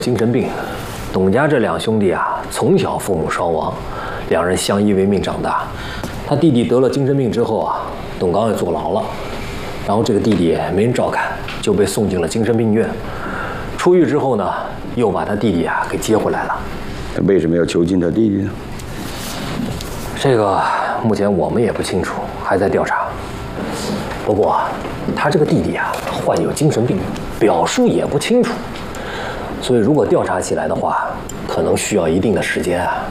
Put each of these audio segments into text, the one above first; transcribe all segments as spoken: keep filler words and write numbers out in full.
精神病。董家这两兄弟啊，从小父母双亡，两人相依为命长大。他弟弟得了精神病之后啊，董刚也坐牢了，然后这个弟弟没人照看，就被送进了精神病院。出狱之后呢，又把他弟弟啊给接回来了。 他为什么要囚禁他弟弟呢？ 这个目前我们也不清楚，还在调查。不过他这个弟弟啊，患有精神病，表述也不清楚。 所以，如果调查起来的话，可能需要一定的时间啊。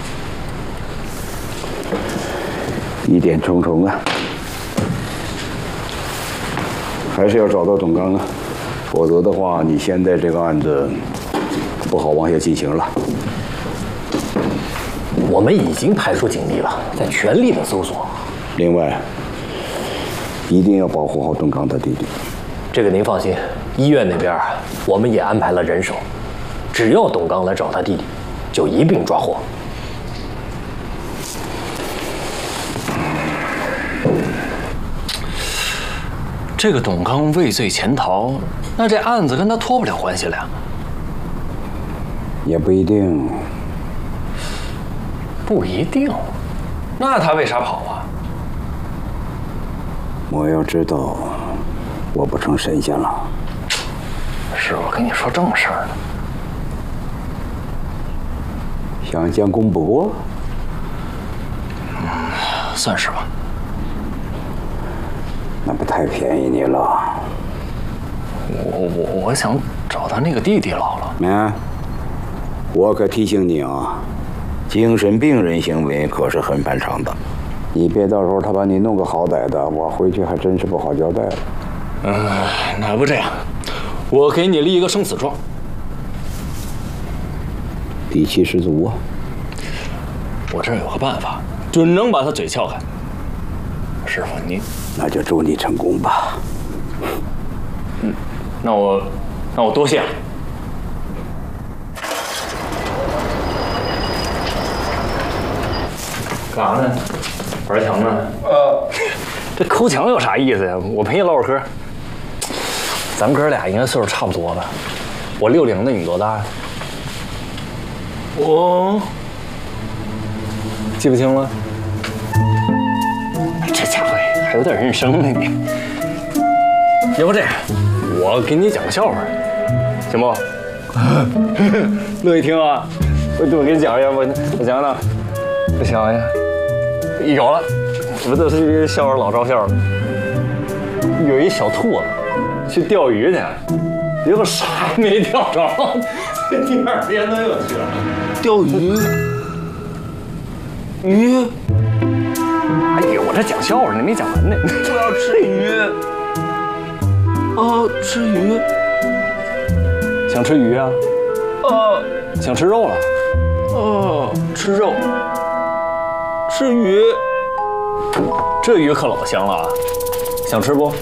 疑点重重啊，还是要找到董刚啊，否则的话，你现在这个案子不好往下进行了。 我们已经派出警力了，在全力的搜索。 另外，一定要保护好董刚他弟弟。 这个您放心。 医院那边啊，我们也安排了人手，只要董刚来找他弟弟，就一并抓获。 这个董刚畏罪潜逃，那这案子跟他脱不了关系了呀？ 也不一定。 不一定。那他为啥跑啊？ 我要知道，我不成神仙了。 师傅跟你说正事儿呢， 想将功补过， 嗯，算是吧。 那不太便宜你了。 我我我想找他那个弟弟老了。 嗯，我可提醒你啊，精神病人行为可是很反常的，你别到时候他把你弄个好歹的，我回去还真是不好交代了。 嗯，那不这样。 我给你立一个生死状， 底气十足啊！ 我这儿有个办法，准能把他嘴撬开。师傅，你那就祝你成功吧。 嗯，那我那我多谢了。干啥呢？玩墙呢？呃，这抠墙有啥意思呀？我陪你唠会儿嗑。 咱哥俩应该岁数差不多吧？我六零的，你多大呀？我记不清了。这家伙还有点认生呢，你。要不这样，我给你讲个笑话，行不？乐意听啊？我我给你讲一下，我我讲讲，我想一下，有了，不都是一个笑话老招笑了。有一小兔子。 去钓鱼去，结果啥也没钓着，第二天他又去了。 钓鱼？鱼？ 哎呀，我这讲笑话呢，没讲完呢。 我要吃鱼。啊，吃鱼。 想吃鱼啊？ 呃， 想吃肉了？ 呃，吃肉。吃鱼。 这鱼可老香了啊！想吃不？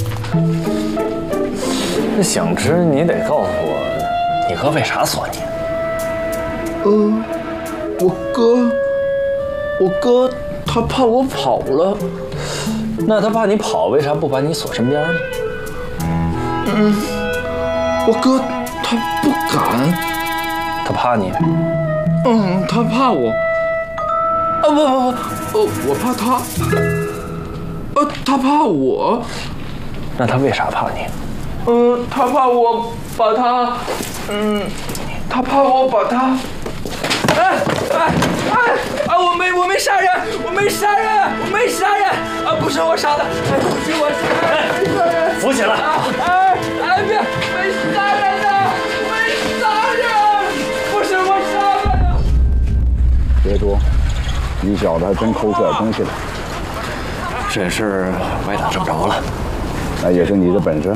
那想吃，你得告诉我，你哥为啥锁你？ 呃，我哥，我哥他怕我跑了。 那他怕你跑，为啥不把你锁身边呢？ 嗯，我哥他不敢。 他怕你？ 嗯，他怕我。啊不不不，呃，我怕他。呃，他怕我。 那他为啥怕你？ 嗯，他怕我把他，嗯，他怕我把他，哎哎哎啊！我没我没杀人，我没杀人，我没杀人啊！不是我杀的，哎，不是我杀的，没杀人。 扶起来！ 哎哎别，没杀人的，没杀人，不是我杀的。 别多，你小子还真抠出点东西来。 这事我也打这么着了， 那也是你的本事。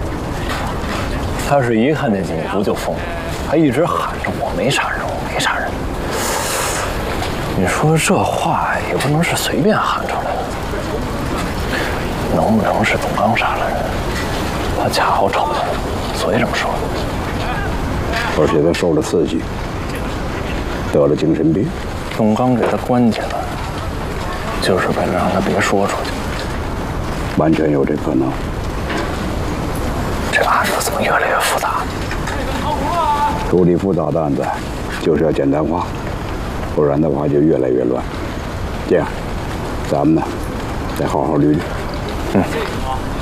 他是一看见警服就疯，还一直喊着我没杀人，我没杀人。你说这话也不能是随便喊出来的，能不能是董刚杀了人？他恰好瞅见了，所以这么说。 而且他受了刺激，得了精神病。 董刚给他关起来，就是为了让他别说出去。 完全有这可能。 这案子怎么越来越复杂？ 处理复杂的案子，就是要简单化，不然的话就越来越乱。这样，咱们呢，再好好捋捋。嗯。